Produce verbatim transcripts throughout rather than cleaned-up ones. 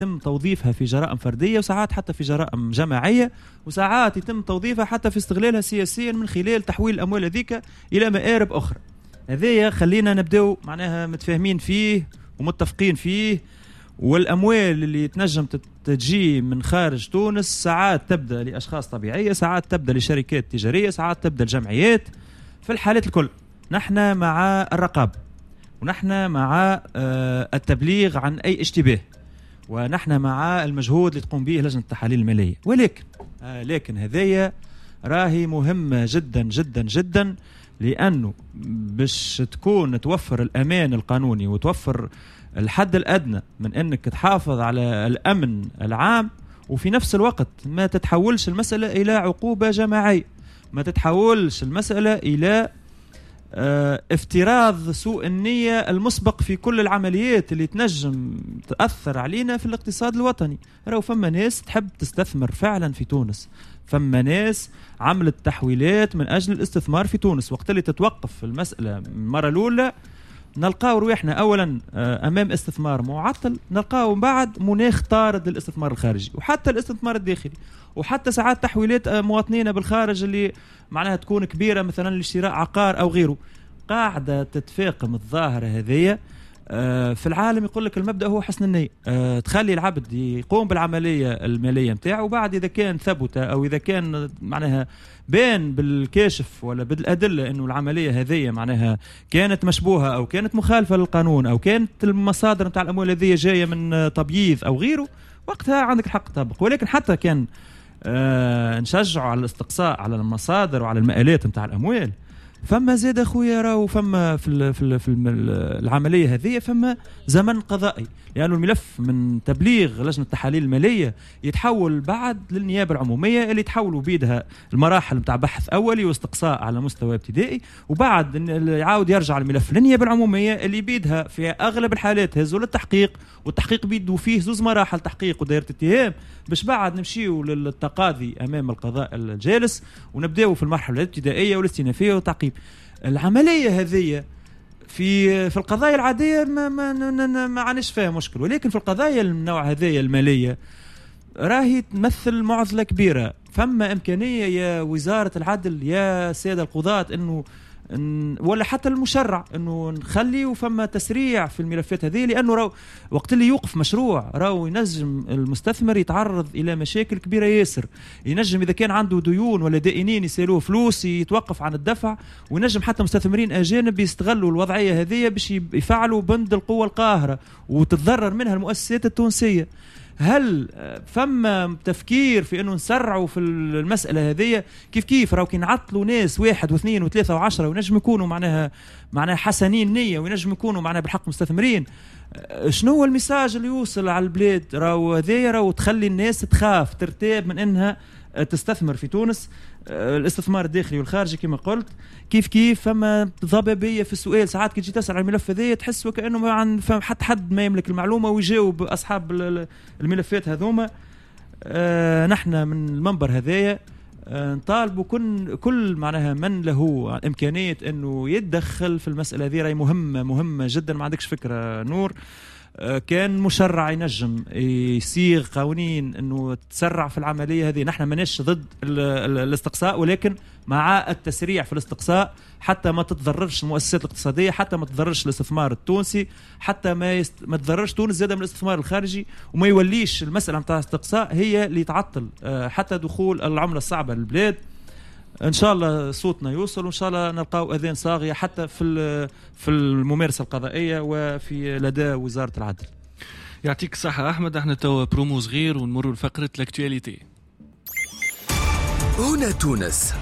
يتم توظيفها في جرائم فردية وساعات حتى في جرائم جماعية، وساعات يتم توظيفها حتى في استغلالها سياسيا من خلال تحويل الأموال هذيك إلى مآرب أخرى. هذايا خلينا نبدأ معناها متفاهمين فيه ومتفقين فيه. والأموال اللي تنجم تجي من خارج تونس ساعات تبدأ لأشخاص طبيعية، ساعات تبدأ لشركات تجارية، ساعات تبدأ لجمعيات. في الحالات الكل نحن مع الرقابة، ونحن مع التبليغ عن أي اشتباه، ونحن مع المجهود اللي تقوم به لجنة التحاليل المالية. ولكن آه لكن هذايا راهي مهمة جدا جدا جدا، لأنه باش تكون توفر الأمان القانوني وتوفر الحد الأدنى من أنك تحافظ على الأمن العام، وفي نفس الوقت ما تتحولش المسألة إلى عقوبة جماعية، ما تتحولش المسألة إلى اه افتراض سوء النية المسبق في كل العمليات اللي تنجم تأثر علينا في الاقتصاد الوطني. راهو فما ناس تحب تستثمر فعلا في تونس، فما ناس عملت تحويلات من أجل الاستثمار في تونس. وقت اللي تتوقف المسألة من المرة الأولى نلقاو رويحنا أولا أمام استثمار معطل، نلقاو بعد مناخ طارد للاستثمار الخارجي وحتى الاستثمار الداخلي، وحتى ساعات تحويلات مواطنين بالخارج اللي معناها تكون كبيرة مثلا لشراء عقار أو غيره. قاعدة تتفاقم الظاهرة هذية في العالم. يقول لك المبدأ هو حسن النية، تخلي العبد يقوم بالعملية المالية متاعه، وبعد إذا كان ثبت أو إذا كان معناها بين بالكاشف ولا بالأدلة أنه العملية هذية معناها كانت مشبوهة أو كانت مخالفة للقانون أو كانت المصادر متاع الأموال هذية جاية من تبييض أو غيره، وقتها عندك الحق تطبق. ولكن حتى كان آه نشجعوا على الاستقصاء على المصادر وعلى المآلات متاع الأموال، فما زاد اخويا راهو فما في ال في ال في العمليه هذه فما زمن قضائي، لانه يعني الملف من تبليغ لجنه التحاليل الماليه يتحول بعد للنيابه العموميه اللي تحولوا بيدها المراحل نتاع بحث اولي واستقصاء على مستوى ابتدائي، وبعد يعاود يرجع الملف للنيابه العموميه اللي بيدها في اغلب الحالات هزوا للتحقيق، والتحقيق بيدوا فيه زوز مراحل تحقيق ودائره اتهام، باش بعد نمشيو للتقاضي امام القضاء الجالس ونبداو في المرحله الابتدائيه والاستئنافيه والتعقيب. العمليه هذه في في القضايا العاديه ما ما ما عانيش فيها مشكل، ولكن في القضايا النوع هذه الماليه راهي تمثل معضله كبيره. فما امكانيه يا وزاره العدل يا ساده القضاة انه ولا حتى المشرع انه نخلي وفما تسريع في الملفات هذه، لانه راو وقت اللي يوقف مشروع راو ينجم المستثمر يتعرض الى مشاكل كبيره ياسر. ينجم اذا كان عنده ديون ولا دائنين يسالوه فلوس يتوقف عن الدفع، وينجم حتى مستثمرين اجانب يستغلوا الوضعيه هذه باش يفعلوا بند القوه القاهره وتتضرر منها المؤسسات التونسيه. هل فما تفكير في انه نسرعوا في المساله هذه؟ كيف كيف راو كي نعطلوا ناس واحد واثنين وثلاثه وعشرة ونجم يكونوا معناها معناها حسنين نيه وينجم يكونوا معناها بالحق مستثمرين، شنو هو الميساج اللي يوصل على البلاد؟ راو هذايا راو تخلي الناس تخاف ترتاب من انها تستثمر في تونس. الاستثمار الداخلي والخارجي كما قلت كيف كيف فما ضبابيه في السؤال. ساعات كي تجي تسال على الملف هذا تحس وكانه ما عن حتى حد ما يملك المعلومه ويجاوب اصحاب الملفات هذوما. آه نحن من المنبر هذايا آه نطالبوا كل كل معناها من له امكانيه انه يتدخل في المساله هذه، راهي مهمه مهمه جدا. ما عندكش فكره نور، كان مشرع ينجم يصيغ قوانين انه تسرع في العمليه هذه. نحن ماناش ضد الاستقصاء، ولكن مع التسريع في الاستقصاء حتى ما تتضررش المؤسسات الاقتصاديه، حتى ما تتضررش الاستثمار التونسي، حتى ما يست... ما تضررش تونس زاده من الاستثمار الخارجي، وما يوليش المساله نتاع الاستقصاء هي اللي تعطل حتى دخول العمله الصعبه للبلاد. ان شاء الله صوتنا يوصل، وان شاء الله نلقاو اذان صاغيه حتى في في الممارسه القضائيه وفي لدى وزاره العدل. يعطيك الصحه احمد. احنا توا برومو صغير ونمروا لفقره لاكتواليتي. هنا تونس.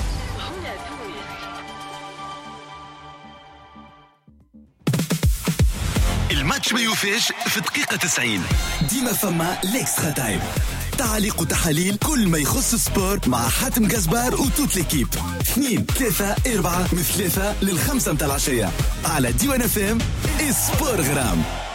الماتش ما يوفاش في دقيقه تسعين، ديما فما ليكسترا تايم، تعليق وتحاليل كل ما يخص السبور مع حاتم جزبار وتوت ليكيب. اثنين ثلاثة أربعة من ثلاثة للخمسة متاع العشية على ديوان اف ام. سبور غرام.